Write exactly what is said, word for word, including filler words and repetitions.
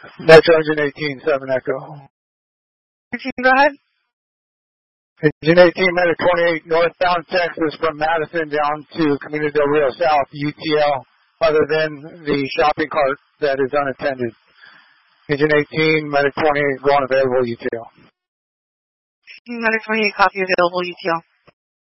Metro Engine eighteen, seven Echo. Go ahead. Engine eighteen, Medic twenty-eight, northbound Texas from Madison down to Camino del Rio South, U T L, other than the shopping cart that is unattended. Engine eighteen, Medic twenty-eight, going available, U T L. Medic twenty-eight, copy available, U T L.